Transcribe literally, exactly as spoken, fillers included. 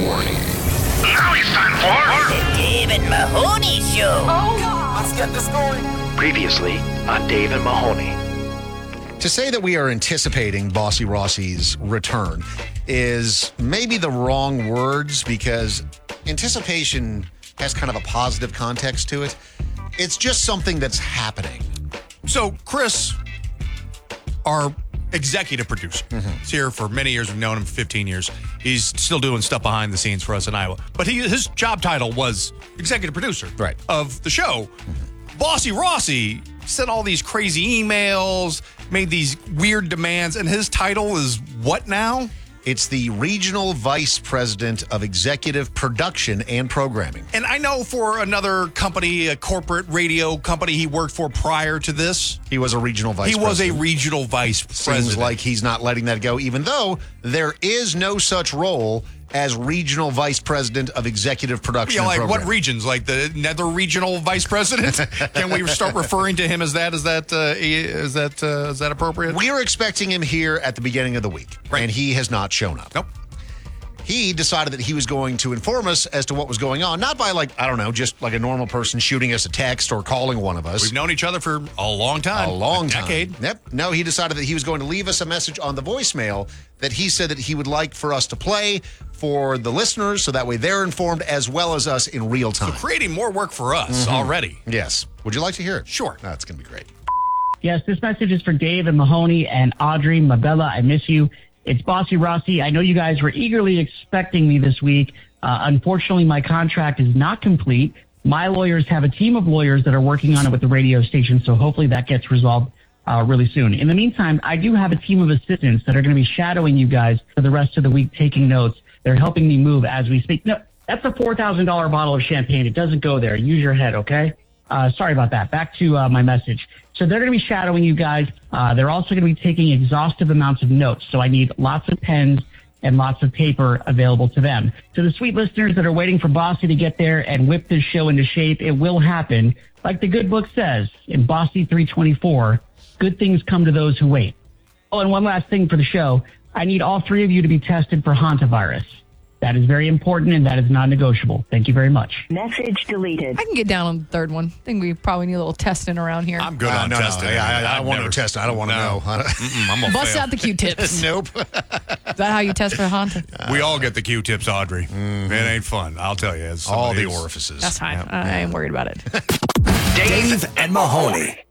warning. Now it's time for The Dave and Mahoney Show. Oh, God. Let's get this going. Previously on Dave and Mahoney. To say that we are anticipating Bossy Rossi's return is maybe the wrong words, because anticipation has kind of a positive context to it. It's just something that's happening. So Chris, our executive producer, Mm-hmm. is here for many years. We've known him for fifteen years. He's still doing stuff behind the scenes for us in Iowa. But he, his job title was executive producer Right. of the show. Mm-hmm. Bossy Rossi sent all these crazy emails, made these weird demands, and his title is what now? It's the Regional Vice President of Executive Production and Programming. And I know for another company, a corporate radio company he worked for prior to this, He was a regional vice he was a president. regional vice president. Seems like he's not letting that go, even though there is no such role as Regional Vice President of Executive Production Yeah, and like what Programming. regions? Like the Nether Regional Vice President? Can we start referring to him as that? Is that uh, is that uh, is that appropriate? We are expecting him here at the beginning of the week, Right. and he has not shown up. Nope. He decided that he was going to inform us as to what was going on, not by, like, I don't know, just like a normal person shooting us a text or calling one of us. We've known each other for a long time. A long time. decade. Yep. No, he decided that he was going to leave us a message on the voicemail that he said that he would like for us to play for the listeners, so that way they're informed as well as us in real time. Creating more work for us Mm-hmm. already. Yes. Would you like to hear it? Sure. That's going to be great. Yes, this message is for Dave and Mahoney and Audrey, Mabella. I miss you. It's Bossy Rossi. I know you guys were eagerly expecting me this week. Uh, unfortunately, my contract is not complete. My lawyers have a team of lawyers that are working on it with the radio station, so hopefully that gets resolved uh, really soon. In the meantime, I do have a team of assistants that are going to be shadowing you guys for the rest of the week, taking notes. They're helping me move as we speak. No, that's a four thousand dollars bottle of champagne. It doesn't go there. Use your head, okay? Uh, sorry about that. Back to uh, my message. So they're going to be shadowing you guys. Uh, they're also going to be taking exhaustive amounts of notes. So I need lots of pens and lots of paper available to them. To the sweet listeners that are waiting for Bossy to get there and whip this show into shape, it will happen. Like the good book says in Bossy three twenty-four, good things come to those who wait. Oh, and one last thing for the show. I need all three of you to be tested for hantavirus. That is very important, and that is non-negotiable. Thank you very much. Message deleted. I can get down on the third one. I think we probably need a little testing around here. I'm good Uh, on no, no, testing. I- I- I I've want no never- testing. I don't want to No. know. Mm-mm, I'm gonna Bust fail. out the Q-tips. Nope. Is that how you test for Hanta? We all get the Q-tips, Audrey. It ain't fun. I'll tell you. As All the somebody who's- orifices. That's fine. I ain't worried about it. Dave and Mahoney.